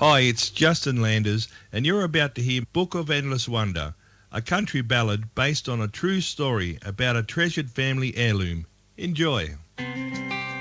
Hi, it's Justin Landers, and you're about to hear Book of Endless Wonder, a country ballad based on a true story about a treasured family heirloom. Enjoy.